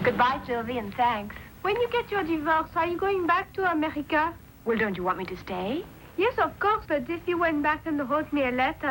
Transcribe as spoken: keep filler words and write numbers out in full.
Goodbye, Sylvie, and thanks. When you get your divorce, are you going back to America? Well, don't you want me to stay? Yes, of course, but if you went back and wrote me a letter,